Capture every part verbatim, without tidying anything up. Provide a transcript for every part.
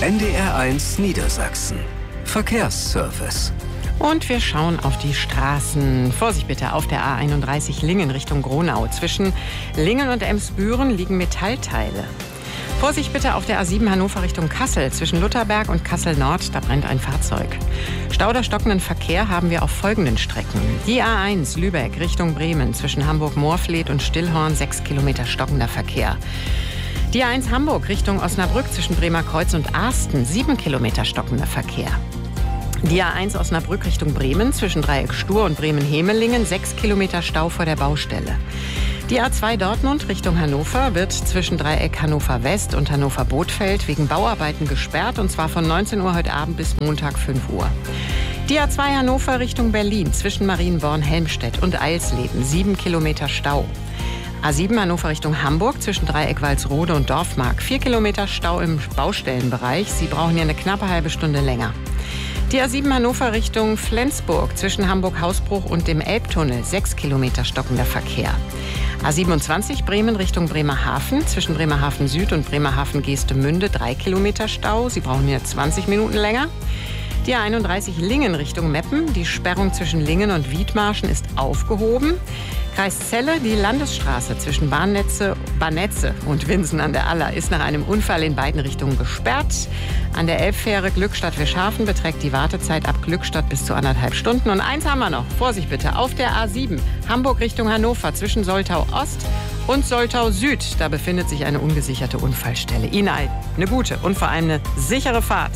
N D R eins Niedersachsen. Verkehrsservice. Und wir schauen auf die Straßen. Vorsicht bitte auf der A einunddreißig Lingen Richtung Gronau. Zwischen Lingen und Emsbüren liegen Metallteile. Vorsicht bitte auf der A sieben Hannover Richtung Kassel. Zwischen Lutherberg und Kassel Nord, da brennt ein Fahrzeug. Stau oder stockenden Verkehr haben wir auf folgenden Strecken. Die A eins Lübeck Richtung Bremen. Zwischen Hamburg-Moorfleet und Stillhorn sechs Kilometer stockender Verkehr. Die A eins Hamburg Richtung Osnabrück zwischen Bremerkreuz und Arsten. sieben Kilometer stockender Verkehr. Die A eins Osnabrück Richtung Bremen zwischen Dreieck Stur und Bremen-Hemelingen. sechs Kilometer Stau vor der Baustelle. Die A zwei Dortmund Richtung Hannover wird zwischen Dreieck Hannover West und Hannover Bothfeld wegen Bauarbeiten gesperrt, und zwar von neunzehn Uhr heute Abend bis Montag fünf Uhr. Die A zwei Hannover Richtung Berlin zwischen Marienborn-Helmstedt und Eilsleben. sieben Kilometer Stau. A sieben Hannover Richtung Hamburg zwischen Dreieck Walsrode und Dorfmark. vier Kilometer Stau im Baustellenbereich. Sie brauchen hier eine knappe halbe Stunde länger. Die A sieben Hannover Richtung Flensburg zwischen Hamburg-Hausbruch und dem Elbtunnel. sechs Kilometer stockender Verkehr. A siebenundzwanzig Bremen Richtung Bremerhaven zwischen Bremerhaven Süd und Bremerhaven Geestemünde. drei Kilometer Stau. Sie brauchen hier zwanzig Minuten länger. Die A einunddreißig Lingen Richtung Meppen. Die Sperrung zwischen Lingen und Wiedmarschen ist aufgehoben. Kreis Celle, die Landesstraße zwischen Bahnnetze, Barnetze und Winsen an der Aller ist nach einem Unfall in beiden Richtungen gesperrt. An der Elbfähre Glückstadt-Wischhafen beträgt die Wartezeit ab Glückstadt bis zu anderthalb Stunden. Und eins haben wir noch, Vorsicht bitte, auf der A sieben Hamburg Richtung Hannover zwischen Soltau Ost und Soltau Süd. Da befindet sich eine ungesicherte Unfallstelle. Ihnen eine gute und vor allem eine sichere Fahrt.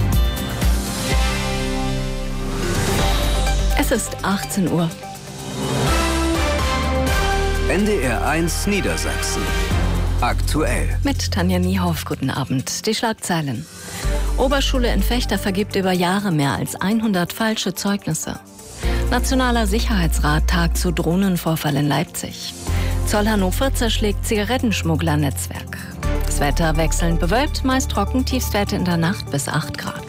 Es ist achtzehn Uhr. N D R eins Niedersachsen. Aktuell. Mit Tanja Niehoff, guten Abend. Die Schlagzeilen. Oberschule in Vechta vergibt über Jahre mehr als hundert falsche Zeugnisse. Nationaler Sicherheitsrat tagt zu Drohnenvorfall in Leipzig. Zoll Hannover zerschlägt Zigarettenschmugglernetzwerk. Das Wetter wechselnd bewölkt, meist trocken, Tiefstwerte in der Nacht bis acht Grad.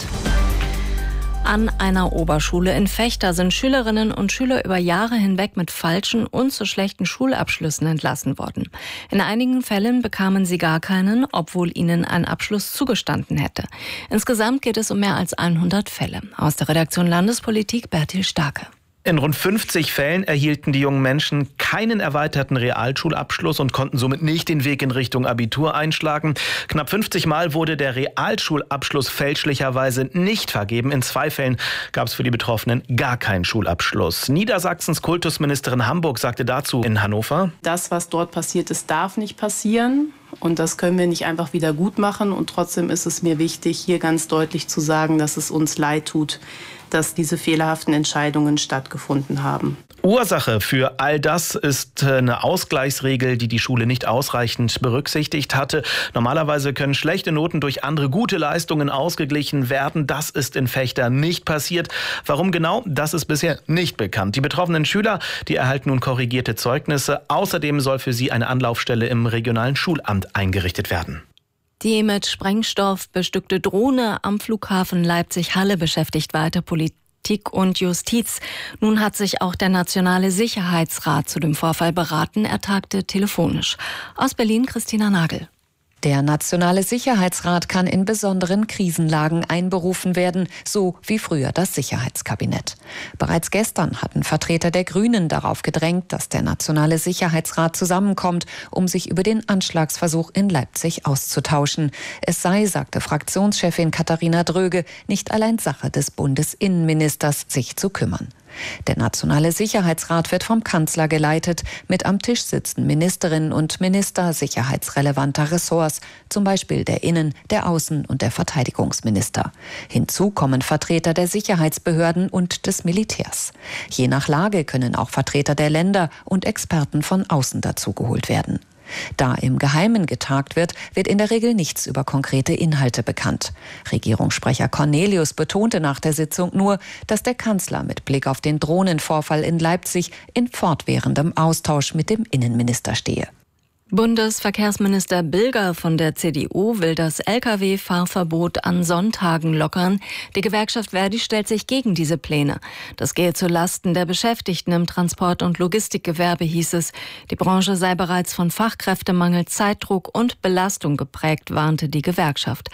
An einer Oberschule in Vechta sind Schülerinnen und Schüler über Jahre hinweg mit falschen und zu schlechten Schulabschlüssen entlassen worden. In einigen Fällen bekamen sie gar keinen, obwohl ihnen ein Abschluss zugestanden hätte. Insgesamt geht es um mehr als hundert Fälle. Aus der Redaktion Landespolitik Bertil Starke. In rund fünfzig Fällen erhielten die jungen Menschen keinen erweiterten Realschulabschluss und konnten somit nicht den Weg in Richtung Abitur einschlagen. Knapp fünfzig Mal wurde der Realschulabschluss fälschlicherweise nicht vergeben. In zwei Fällen gab es für die Betroffenen gar keinen Schulabschluss. Niedersachsens Kultusministerin Hamburg sagte dazu in Hannover: Das, was dort passiert ist, darf nicht passieren. Und das können wir nicht einfach wieder gut machen. Und trotzdem ist es mir wichtig, hier ganz deutlich zu sagen, dass es uns leid tut, dass diese fehlerhaften Entscheidungen stattgefunden haben. Ursache für all das ist eine Ausgleichsregel, die die Schule nicht ausreichend berücksichtigt hatte. Normalerweise können schlechte Noten durch andere gute Leistungen ausgeglichen werden. Das ist in Vechta nicht passiert. Warum genau? Das ist bisher nicht bekannt. Die betroffenen Schüler, die erhalten nun korrigierte Zeugnisse. Außerdem soll für sie eine Anlaufstelle im regionalen Schulamt eingerichtet werden. Die mit Sprengstoff bestückte Drohne am Flughafen Leipzig-Halle beschäftigt weiter Politik und Justiz. Nun hat sich auch der Nationale Sicherheitsrat zu dem Vorfall beraten. Er tagte telefonisch. Aus Berlin Christina Nagel. Der Nationale Sicherheitsrat kann in besonderen Krisenlagen einberufen werden, so wie früher das Sicherheitskabinett. Bereits gestern hatten Vertreter der Grünen darauf gedrängt, dass der Nationale Sicherheitsrat zusammenkommt, um sich über den Anschlagsversuch in Leipzig auszutauschen. Es sei, sagte Fraktionschefin Katharina Dröge, nicht allein Sache des Bundesinnenministers, sich zu kümmern. Der Nationale Sicherheitsrat wird vom Kanzler geleitet. Mit am Tisch sitzen Ministerinnen und Minister sicherheitsrelevanter Ressorts, zum Beispiel der Innen-, der Außen- und der Verteidigungsminister. Hinzu kommen Vertreter der Sicherheitsbehörden und des Militärs. Je nach Lage können auch Vertreter der Länder und Experten von außen dazugeholt werden. Da im Geheimen getagt wird, wird in der Regel nichts über konkrete Inhalte bekannt. Regierungssprecher Cornelius betonte nach der Sitzung nur, dass der Kanzler mit Blick auf den Drohnenvorfall in Leipzig in fortwährendem Austausch mit dem Innenminister stehe. Bundesverkehrsminister Bilger von der C D U will das L K W-Fahrverbot an Sonntagen lockern. Die Gewerkschaft Verdi stellt sich gegen diese Pläne. Das gehe zu Lasten der Beschäftigten im Transport- und Logistikgewerbe, hieß es. Die Branche sei bereits von Fachkräftemangel, Zeitdruck und Belastung geprägt, warnte die Gewerkschaft.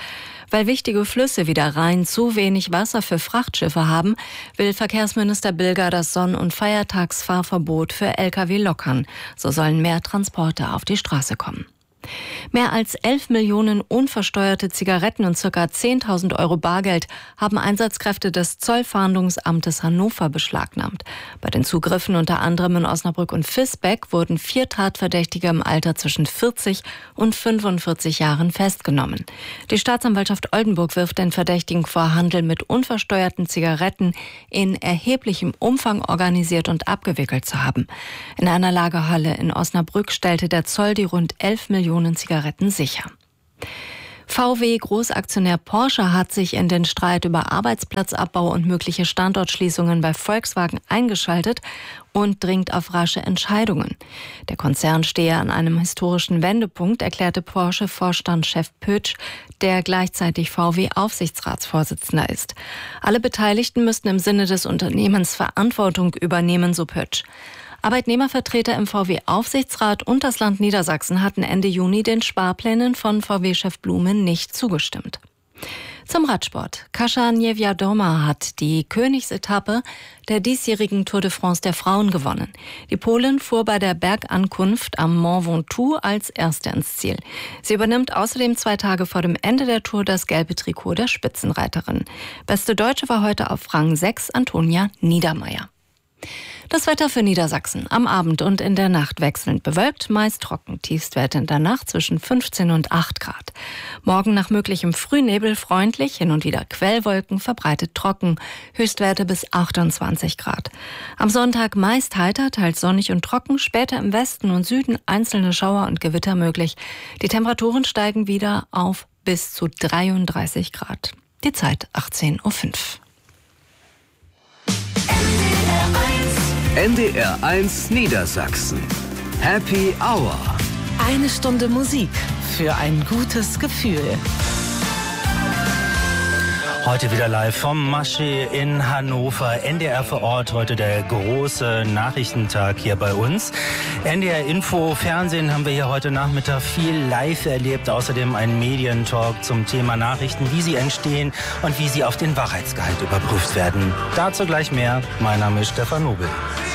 Weil wichtige Flüsse wie der Rhein zu wenig Wasser für Frachtschiffe haben, will Verkehrsminister Bilger das Sonn- und Feiertagsfahrverbot für L K W lockern. So sollen mehr Transporte auf die Straße kommen. Mehr als elf Millionen unversteuerte Zigaretten und ca. zehntausend Euro Bargeld haben Einsatzkräfte des Zollfahndungsamtes Hannover beschlagnahmt. Bei den Zugriffen unter anderem in Osnabrück und Visbeck wurden vier Tatverdächtige im Alter zwischen vierzig und fünfundvierzig Jahren festgenommen. Die Staatsanwaltschaft Oldenburg wirft den Verdächtigen vor, Handel mit unversteuerten Zigaretten in erheblichem Umfang organisiert und abgewickelt zu haben. In einer Lagerhalle in Osnabrück stellte der Zoll die rund elf Millionen Zigaretten sicher. V W-Großaktionär Porsche hat sich in den Streit über Arbeitsplatzabbau und mögliche Standortschließungen bei Volkswagen eingeschaltet und dringt auf rasche Entscheidungen. Der Konzern stehe an einem historischen Wendepunkt, erklärte Porsche-Vorstandschef Pötsch, der gleichzeitig V W-Aufsichtsratsvorsitzender ist. Alle Beteiligten müssten im Sinne des Unternehmens Verantwortung übernehmen, so Pötsch. Arbeitnehmervertreter im V W-Aufsichtsrat und das Land Niedersachsen hatten Ende Juni den Sparplänen von V W-Chef Blume nicht zugestimmt. Zum Radsport. Kasia Niewiadoma hat die Königsetappe der diesjährigen Tour de France der Frauen gewonnen. Die Polin fuhr bei der Bergankunft am Mont Ventoux als Erste ins Ziel. Sie übernimmt außerdem zwei Tage vor dem Ende der Tour das gelbe Trikot der Spitzenreiterin. Beste Deutsche war heute auf Rang sechs Antonia Niedermeyer. Das Wetter für Niedersachsen. Am Abend und in der Nacht wechselnd bewölkt, meist trocken. Tiefstwerte in der Nacht zwischen fünfzehn und acht Grad. Morgen nach möglichem Frühnebel freundlich, hin und wieder Quellwolken, verbreitet trocken. Höchstwerte bis achtundzwanzig Grad. Am Sonntag meist heiter, teils sonnig und trocken. Später im Westen und Süden einzelne Schauer und Gewitter möglich. Die Temperaturen steigen wieder auf bis zu dreiunddreißig Grad. Die Zeit achtzehn Uhr fünf. N D R eins Niedersachsen. Happy Hour. Eine Stunde Musik für ein gutes Gefühl. Heute wieder live vom Marché in Hannover. N D R vor Ort, heute der große Nachrichtentag hier bei uns. N D R Info, Fernsehen haben wir hier heute Nachmittag viel live erlebt. Außerdem ein Medientalk zum Thema Nachrichten, wie sie entstehen und wie sie auf den Wahrheitsgehalt überprüft werden. Dazu gleich mehr. Mein Name ist Stefan Nobel.